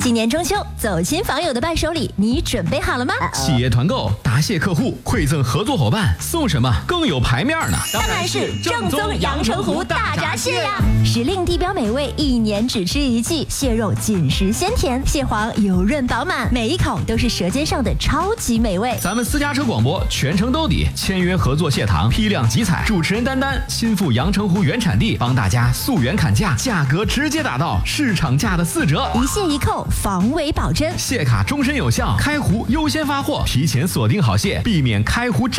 今年中秋，走亲访友的伴手礼，你准备好了吗？ 企业团购答谢客户，馈赠合作伙伴，送什么更有排面呢？ 当然是正宗阳澄湖大闸蟹呀！时令地标美味，一年只吃一季，蟹肉紧实鲜甜，蟹黄油润饱满，每一口都是舌尖上的超级美味。 咱们私家车广播全程兜底，签约合作蟹塘，批量集采，主持人丹丹亲赴阳澄湖原产地，帮大家溯源砍价，价格直接打到市场价的4折， 一蟹一扣，防伪保真， 蟹卡终身有效，开湖优先发货，提前锁定好蟹，避免开湖